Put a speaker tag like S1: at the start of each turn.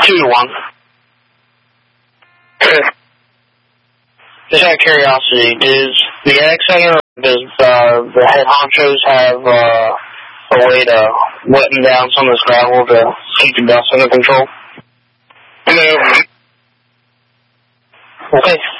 S1: 2 to 1. Just out of curiosity, does the Ag Center, does the head honchos have a way to wetten down some of this gravel to keep the dust under control?
S2: No.
S1: Okay.